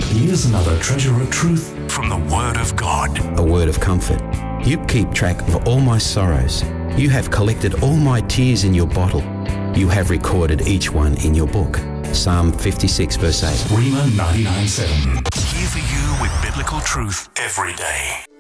Here's another treasure of truth from the Word of God. A word of comfort. You keep track of all my sorrows. You have collected all my tears in your bottle. You have recorded each one in your book. Psalm 56 verse 8. Rhema 99.7. Here for you with biblical truth every day.